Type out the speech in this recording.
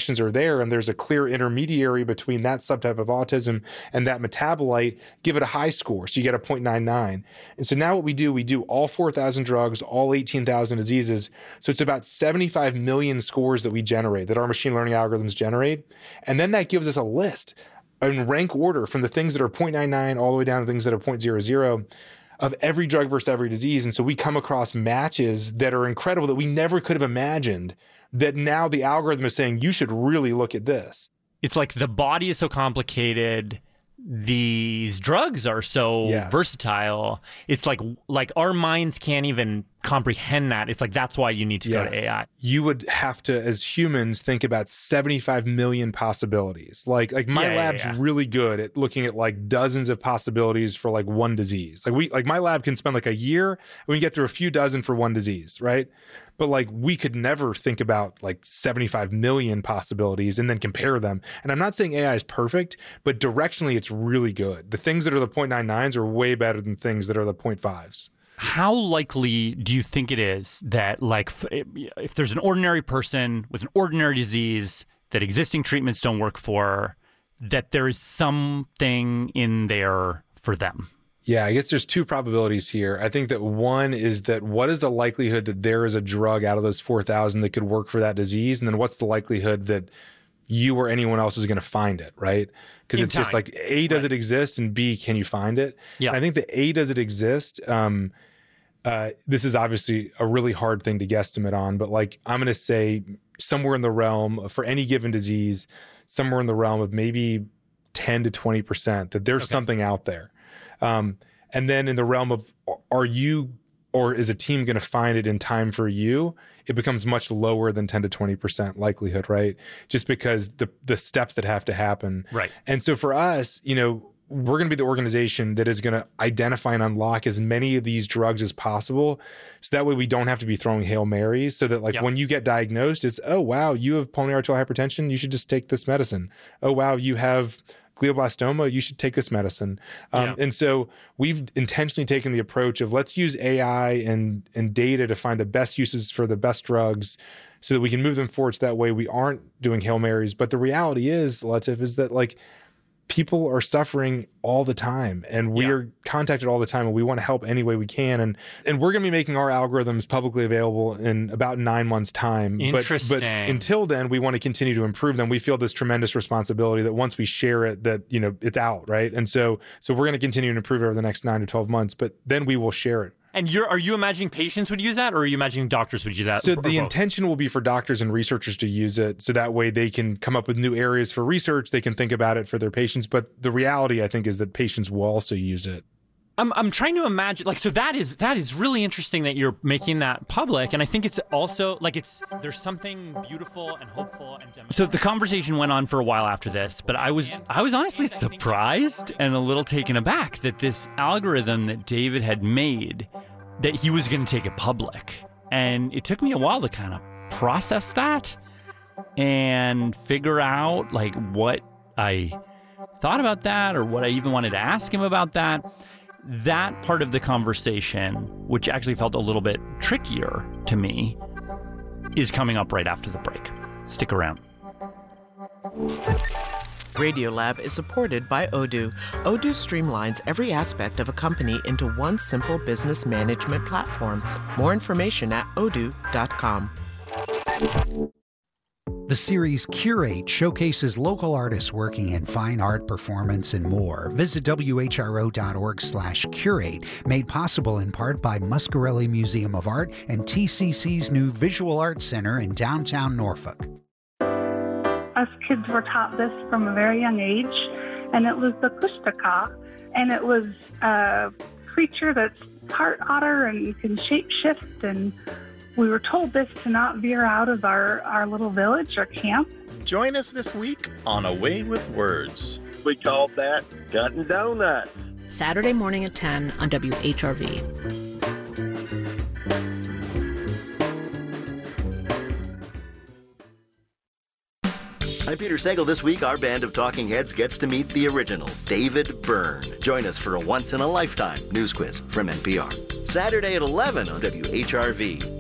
connections are there and there's a clear intermediary between that subtype of autism and that metabolite, give it a high score. So you get a 0.99. And so now what we do all 4,000 drugs, all 18,000 diseases. So it's about 75 million scores that we generate, that our machine learning algorithms generate. And then that gives us a list in rank order from the things that are 0.99 all the way down to things that are 0.00 of every drug versus every disease. And so we come across matches that are incredible that we never could have imagined, that now the algorithm is saying, you should really look at this. It's like the body is so complicated. These drugs are so versatile. It's like our minds can't even comprehend that. It's like, that's why you need to go to AI. You would have to, as humans, think about 75 million possibilities. Like my lab's really good at looking at like dozens of possibilities for like one disease. Like my lab can spend like a year and we get through a few dozen for one disease, right? But like we could never think about like 75 million possibilities and then compare them. And I'm not saying AI is perfect, but directionally it's really good. The things that are the 0.99s are way better than things that are the 0.5s. How likely do you think it is that, like, if there's an ordinary person with an ordinary disease that existing treatments don't work for, that there is something in there for them? Yeah, I guess there's two probabilities here. I think that one is that what is the likelihood that there is a drug out of those 4,000 that could work for that disease? And then what's the likelihood that you or anyone else is going to find it, right? Because it's just like, A, does it exist? And B, can you find it? Yeah. And I think that A, does it exist? This is obviously a really hard thing to guesstimate on, but like I'm going to say somewhere in the realm of, for any given disease, somewhere in the realm of maybe 10 to 20% that there's something out there. And then in the realm of, are you or is a team going to find it in time for you? It becomes much lower than 10 to 20% likelihood, right? Just because the steps that have to happen. Right. And so for us, you know, we're going to be the organization that is going to identify and unlock as many of these drugs as possible. So that way we don't have to be throwing Hail Marys, so that like when you get diagnosed, it's, oh, wow, you have pulmonary arterial hypertension. You should just take this medicine. Oh, wow, you have glioblastoma, you should take this medicine. And so we've intentionally taken the approach of let's use AI and data to find the best uses for the best drugs so that we can move them forward. So that way we aren't doing Hail Marys. But the reality is, Latif, is that like people are suffering all the time and we are contacted all the time and we want to help any way we can. And we're going to be making our algorithms publicly available in about 9 months' time. Interesting. But until then, we want to continue to improve them. We feel this tremendous responsibility that once we share it, that, you know, it's out, right? And so we're going to continue to improve it over the next 9 to 12 months, but then we will share it. And are you imagining patients would use that, or are you imagining doctors would use that? So the intention will be for doctors and researchers to use it, so that way they can come up with new areas for research. They can think about it for their patients. But the reality, I think, is that patients will also use it. I'm trying to imagine, like, so that is really interesting that you're making that public, and I think it's also like there's something beautiful and hopeful and so the conversation went on for a while after this, but I was honestly surprised and a little taken aback that this algorithm that David had made, that he was going to take it public, and it took me a while to kind of process that and figure out like what I thought about that or what I even wanted to ask him about that. That part of the conversation, which actually felt a little bit trickier to me, is coming up right after the break. Stick around. Radiolab is supported by Odoo. Odoo streamlines every aspect of a company into one simple business management platform. More information at odoo.com. The series Curate showcases local artists working in fine art, performance, and more. Visit whro.org/curate, made possible in part by Muscarelli Museum of Art and TCC's new Visual Arts Center in downtown Norfolk. Us kids were taught this from a very young age, and it was the Kushtaka, and it was a creature that's part otter and can shape-shift, and we were told this to not veer out of our little village or camp. Join us this week on A Way with Words. We called that Cutting Donuts. Saturday morning at 10 on WHRV. I'm Peter Sagal. This week, our band of talking heads gets to meet the original, David Byrne. Join us for a once-in-a-lifetime news quiz from NPR. Saturday at 11 on WHRV.